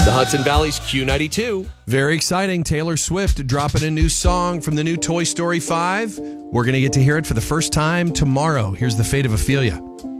The Hudson Valley's Q92. Very exciting. Taylor Swift dropping a new song from the new Toy Story 5. We're going to get to hear it for the first time tomorrow. Here's The Fate of Ophelia.